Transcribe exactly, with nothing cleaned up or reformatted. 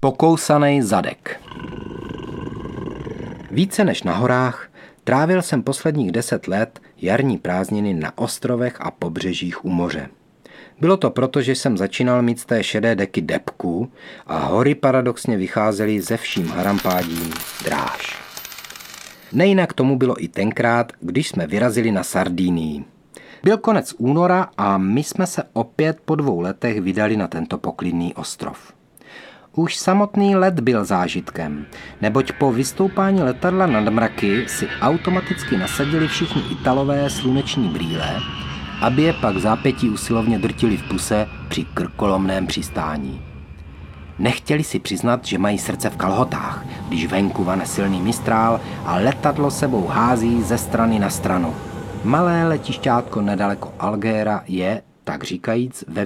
Pokousanej zadek. Více než na horách trávil jsem posledních deset let jarní prázdniny na ostrovech a pobřežích u moře. Bylo to proto, že jsem začínal mít z té šedé deky depku a hory paradoxně vycházely ze vším harampádím dráž. Nejinak tomu bylo i tenkrát, když jsme vyrazili na Sardinii. Byl konec února a my jsme se opět po dvou letech vydali na tento poklidný ostrov. Už samotný let byl zážitkem, neboť po vystoupání letadla nad mraky si automaticky nasadili všichni Italové sluneční brýle, aby je pak zápětí usilovně drtili v puse při krkolomném přistání. Nechtěli si přiznat, že mají srdce v kalhotách, když venku vane silný mistrál a letadlo sebou hází ze strany na stranu. Malé letišťátko nedaleko Algéra je, tak říkajíc, ve